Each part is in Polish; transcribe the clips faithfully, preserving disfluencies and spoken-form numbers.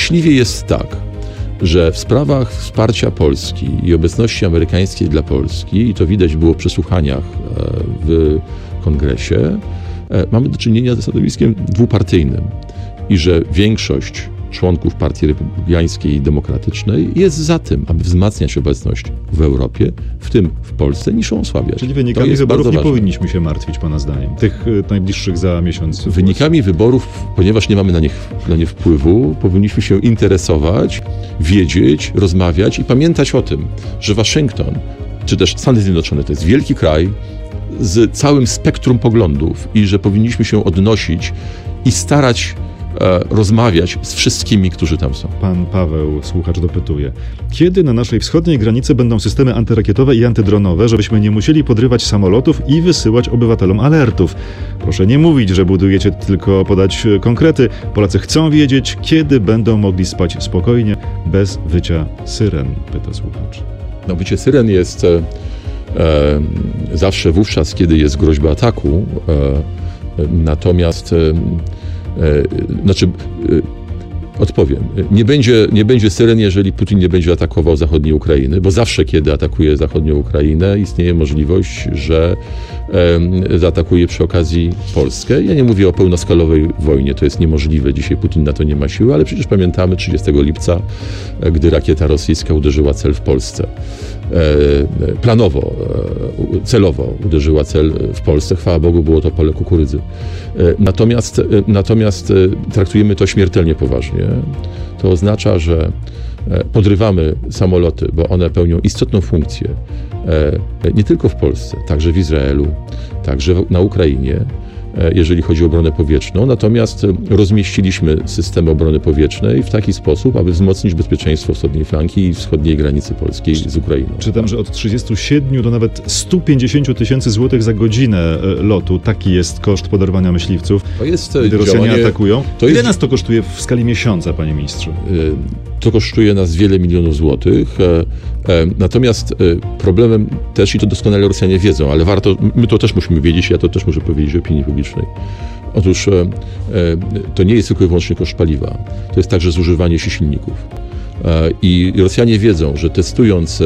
Szczęśliwie jest tak, że w sprawach wsparcia Polski i obecności amerykańskiej dla Polski, i to widać było w przesłuchaniach w Kongresie, mamy do czynienia ze środowiskiem dwupartyjnym i że większość członków Partii Republikańskiej i Demokratycznej jest za tym, aby wzmacniać obecność w Europie, w tym w Polsce, niż ją osłabiać. Czyli wynikami wyborów nie ważne. Powinniśmy się martwić, pana zdaniem, tych najbliższych za miesiąc. Wynikami wyborów, ponieważ nie mamy na nich, na nie wpływu, powinniśmy się interesować, wiedzieć, rozmawiać i pamiętać o tym, że Waszyngton, czy też Stany Zjednoczone to jest wielki kraj z całym spektrum poglądów i że powinniśmy się odnosić i starać rozmawiać z wszystkimi, którzy tam są. Pan Paweł, słuchacz, dopytuje. Kiedy na naszej wschodniej granicy będą systemy antyrakietowe i antydronowe, żebyśmy nie musieli podrywać samolotów i wysyłać obywatelom alertów? Proszę nie mówić, że budujecie, tylko podać konkrety. Polacy chcą wiedzieć, kiedy będą mogli spać spokojnie, bez wycia syren, pyta słuchacz. No, wycie syren jest e, e, zawsze wówczas, kiedy jest groźba ataku, e, e, natomiast e, E, znaczy, e, odpowiem, nie będzie, nie będzie syren, jeżeli Putin nie będzie atakował zachodniej Ukrainy, bo zawsze, kiedy atakuje zachodnią Ukrainę, istnieje możliwość, że e, zaatakuje przy okazji Polskę. Ja nie mówię o pełnoskalowej wojnie, to jest niemożliwe. Dzisiaj Putin na to nie ma siły, ale przecież pamiętamy trzydziestego lipca, gdy rakieta rosyjska uderzyła cel w Polsce. E, planowo, e, celowo uderzyła cel w Polsce. Chwała Bogu, było to pole kukurydzy. E, natomiast, e, natomiast e, traktujemy to śmiertelnie poważnie. To oznacza, że e, podrywamy samoloty, bo one pełnią istotną funkcję e, nie tylko w Polsce, także w Izraelu, także w, na Ukrainie, jeżeli chodzi o obronę powietrzną, natomiast rozmieściliśmy systemy obrony powietrznej w taki sposób, aby wzmocnić bezpieczeństwo wschodniej flanki i wschodniej granicy polskiej z Ukrainą. Czytam, że od trzydziestu siedmiu do nawet stu pięćdziesięciu tysięcy złotych za godzinę lotu. Taki jest koszt poderwania myśliwców, to jest gdy Rosjanie działanie, atakują. To Ile jest... nas to kosztuje w skali miesiąca, panie ministrze? To kosztuje nas wiele milionów złotych. Natomiast problemem też, i to doskonale Rosjanie wiedzą, ale warto, my to też musimy wiedzieć, ja to też muszę powiedzieć opinii publicznej. Otóż to nie jest tylko i wyłącznie koszt paliwa, to jest także zużywanie się silników. I Rosjanie wiedzą, że testując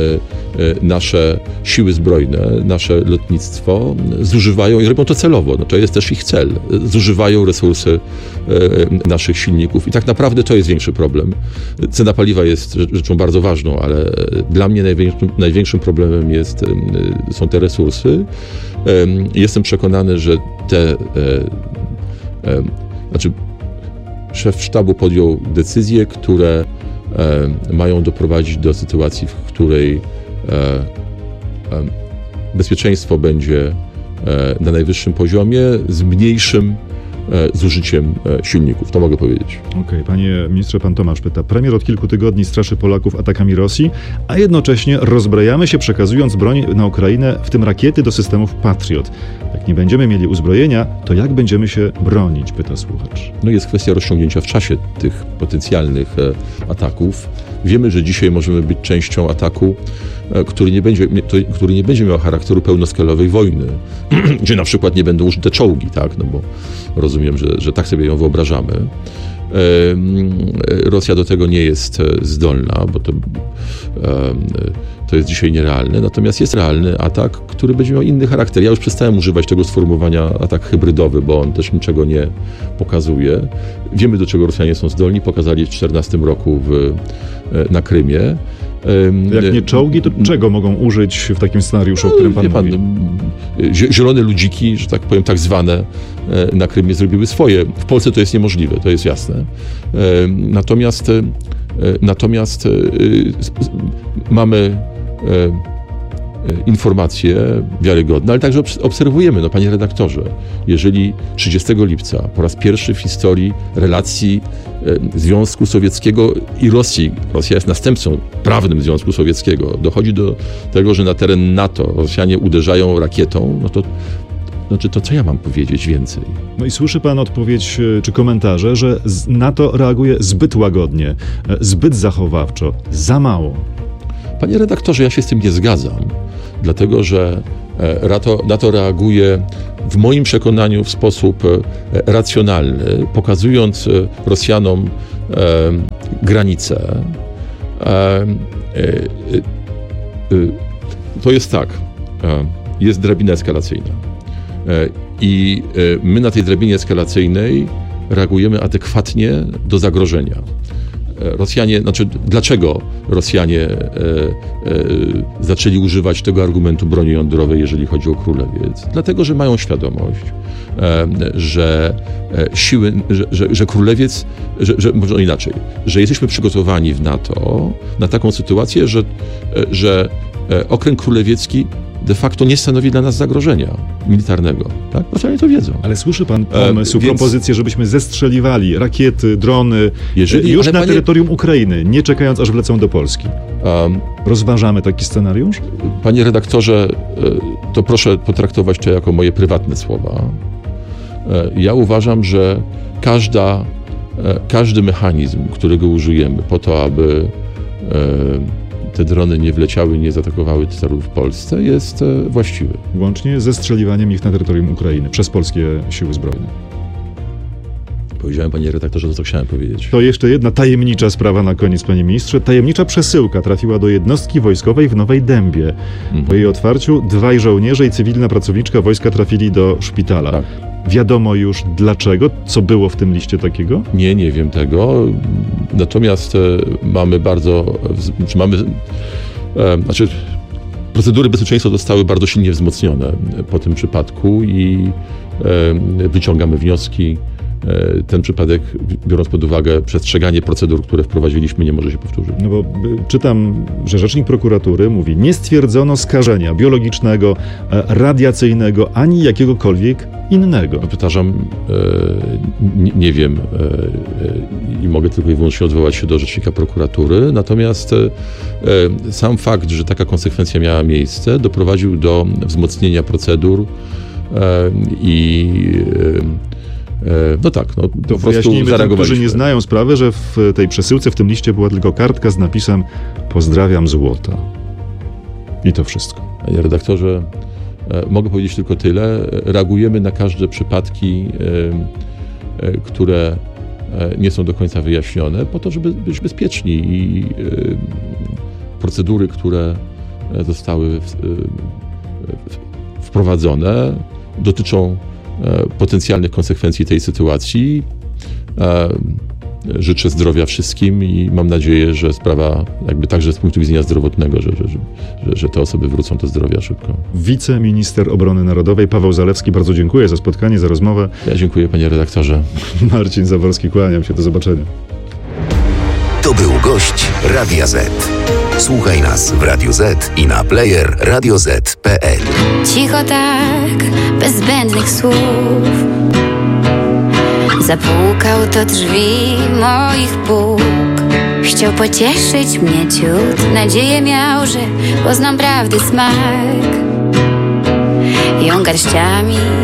nasze siły zbrojne, nasze lotnictwo, zużywają i robią to celowo. No to jest też ich cel. Zużywają resursy naszych silników i tak naprawdę to jest większy problem. Cena paliwa jest rzeczą bardzo ważną, ale dla mnie największym, największym problemem jest, są te resursy. Jestem przekonany, że te... Znaczy, szef sztabu podjął decyzje, które mają doprowadzić do sytuacji, w której bezpieczeństwo będzie na najwyższym poziomie z mniejszym zużyciem silników. To mogę powiedzieć. Okej, okay. Panie ministrze, pan Tomasz pyta. Premier od kilku tygodni straszy Polaków atakami Rosji, a jednocześnie rozbrajamy się, przekazując broń na Ukrainę, w tym rakiety do systemów Patriot. Jak nie będziemy mieli uzbrojenia, to jak będziemy się bronić? Pyta słuchacz. No jest kwestia rozciągnięcia w czasie tych potencjalnych ataków. Wiemy, że dzisiaj możemy być częścią ataku, który nie będzie, który nie będzie miał charakteru pełnoskalowej wojny, gdzie na przykład nie będą użyte czołgi, tak? No bo rozumiem, że, że tak sobie ją wyobrażamy. Rosja do tego nie jest zdolna, bo to, to jest dzisiaj nierealne. Natomiast jest realny atak, który będzie miał inny charakter. Ja już przestałem używać tego sformułowania atak hybrydowy, bo on też niczego nie pokazuje. Wiemy, do czego Rosjanie są zdolni. Pokazali w tysiąc dziewięćset czternastym roku w, na Krymie. Jak nie czołgi, to czego mogą użyć w takim scenariuszu, o którym pan, pan mówi? Zielone ludziki, że tak powiem, tak zwane, na Krymie zrobiły swoje. W Polsce to jest niemożliwe, to jest jasne. Natomiast, natomiast mamy informacje wiarygodne, ale także obserwujemy, no panie redaktorze, jeżeli trzydziestego lipca po raz pierwszy w historii relacji Związku Sowieckiego i Rosji, Rosja jest następcą prawnym Związku Sowieckiego, dochodzi do tego, że na teren NATO Rosjanie uderzają rakietą, no to znaczy to co ja mam powiedzieć więcej? No i słyszy pan odpowiedź czy komentarze, że NATO reaguje zbyt łagodnie, zbyt zachowawczo, za mało. Panie redaktorze, ja się z tym nie zgadzam, dlatego że NATO, NATO reaguje w moim przekonaniu w sposób racjonalny, pokazując Rosjanom granice. To jest tak, jest drabina eskalacyjna i my na tej drabinie eskalacyjnej reagujemy adekwatnie do zagrożenia. Rosjanie, znaczy dlaczego Rosjanie e, e, zaczęli używać tego argumentu broni jądrowej, jeżeli chodzi o Królewiec? Dlatego, że mają świadomość, e, że e, siły, że, że, że Królewiec, że, że może inaczej, że jesteśmy przygotowani w NATO na taką sytuację, że, e, że e, okręg królewiecki de facto nie stanowi dla nas zagrożenia militarnego. Tak? Rosjanie to wiedzą. Ale słyszy pan pomysł, e, więc... propozycję, żebyśmy zestrzeliwali rakiety, drony Jeżeli, już na panie... terytorium Ukrainy, nie czekając, aż wlecą do Polski. Um, Rozważamy taki scenariusz? Panie redaktorze, to proszę potraktować to jako moje prywatne słowa. Ja uważam, że każda, każdy mechanizm, którego użyjemy po to, aby te drony nie wleciały, nie zaatakowały celów w Polsce, jest właściwy. Łącznie ze strzeliwaniem ich na terytorium Ukrainy przez polskie siły zbrojne. Powiedziałem, panie redaktorze, to co chciałem powiedzieć. To jeszcze jedna tajemnicza sprawa na koniec, panie ministrze. Tajemnicza przesyłka trafiła do jednostki wojskowej w Nowej Dębie. Mhm. Po jej otwarciu dwaj żołnierze i cywilna pracowniczka wojska trafili do szpitala. Tak. Wiadomo już dlaczego? Co było w tym liście takiego? Nie, nie wiem tego. Natomiast e, mamy bardzo... Czy mamy... E, znaczy, procedury bezpieczeństwa zostały bardzo silnie wzmocnione po tym przypadku i e, wyciągamy wnioski. E, ten przypadek, biorąc pod uwagę przestrzeganie procedur, które wprowadziliśmy, nie może się powtórzyć. No bo y, czytam, że rzecznik prokuratury mówi, nie stwierdzono skażenia biologicznego, e, radiacyjnego, ani jakiegokolwiek innego. No, powtarzam, e, nie, nie wiem e, i mogę tylko i wyłącznie odwołać się do rzecznika prokuratury, natomiast e, sam fakt, że taka konsekwencja miała miejsce, doprowadził do wzmocnienia procedur e, i e, no tak, no to wyjaśnijmy tym, którzy nie znają sprawy, że w tej przesyłce, w tym liście była tylko kartka z napisem pozdrawiam złota. I to wszystko. Panie redaktorze, mogę powiedzieć tylko tyle. Reagujemy na każde przypadki, które nie są do końca wyjaśnione, po to, żeby być bezpieczni i procedury, które zostały wprowadzone, dotyczą potencjalnych konsekwencji tej sytuacji. Życzę zdrowia wszystkim i mam nadzieję, że sprawa jakby także z punktu widzenia zdrowotnego, że, że, że, że te osoby wrócą do zdrowia szybko. Wiceminister Obrony Narodowej Paweł Zalewski, bardzo dziękuję za spotkanie, za rozmowę. Ja dziękuję, panie redaktorze. Marcin Zaworski, kłaniam się, do zobaczenia. To był gość Radia Z. Słuchaj nas w Radiu Z i na player radio z kropka p l. Cicho tak, bez zbędnych słów, zapukał do drzwi moich Bóg. Chciał pocieszyć mnie ciut, nadzieję miał, że poznam prawdy smak. Ją garściami